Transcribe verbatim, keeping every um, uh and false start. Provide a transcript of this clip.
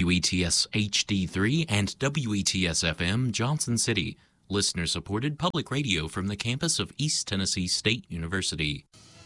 W E T S H D three and W E T S F M Johnson City, listener-supported public radio from the campus of East Tennessee State University.